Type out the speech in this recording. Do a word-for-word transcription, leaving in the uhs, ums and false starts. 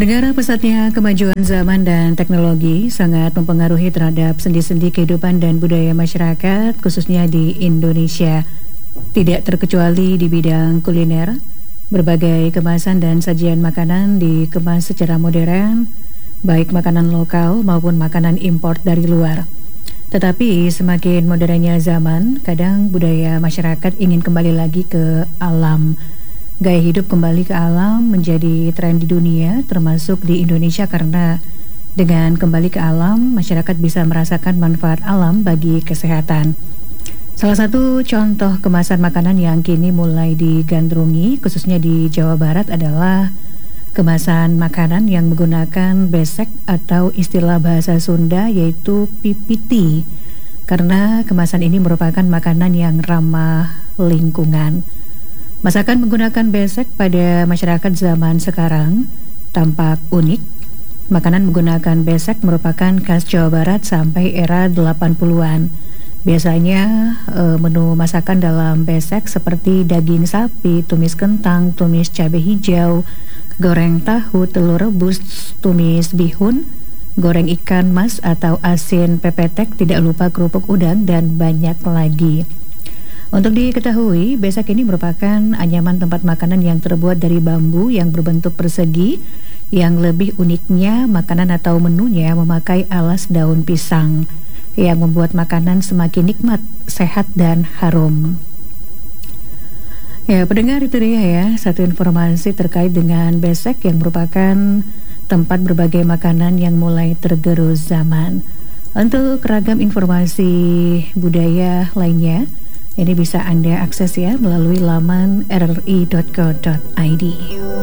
Pendengar, pesatnya kemajuan zaman dan teknologi sangat mempengaruhi terhadap sendi-sendi kehidupan dan budaya masyarakat, khususnya di Indonesia. Tidak terkecuali di bidang kuliner, berbagai kemasan dan sajian makanan dikemas secara modern, baik makanan lokal maupun makanan impor dari luar. Tetapi semakin modernnya zaman, kadang budaya masyarakat ingin kembali lagi ke alam. Gaya hidup kembali ke alam menjadi tren di dunia, termasuk di Indonesia, karena dengan kembali ke alam, masyarakat bisa merasakan manfaat alam bagi kesehatan. Salah satu contoh kemasan makanan yang kini mulai digandrungi, khususnya di Jawa Barat, adalah kemasan makanan yang menggunakan besek atau istilah bahasa Sunda yaitu pipiti, karena kemasan ini merupakan makanan yang ramah lingkungan. Masakan menggunakan besek pada masyarakat zaman sekarang tampak unik. Makanan menggunakan besek merupakan khas Jawa Barat sampai era delapan puluhan. Biasanya e, menu masakan dalam besek seperti daging sapi, tumis kentang, tumis cabai hijau, goreng tahu, telur rebus, tumis bihun, goreng ikan mas atau asin pepetek, tidak lupa kerupuk udang, dan banyak lagi. Untuk diketahui, besek ini merupakan anyaman tempat makanan yang terbuat dari bambu yang berbentuk persegi. Yang lebih uniknya, makanan atau menunya memakai alas daun pisang yang membuat makanan semakin nikmat, sehat, dan harum. Ya, pendengar, itu dia ya, satu informasi terkait dengan besek yang merupakan tempat berbagai makanan yang mulai tergerus zaman. Untuk ragam informasi budaya lainnya, ini bisa Anda akses ya melalui laman r r i dot co dot i d.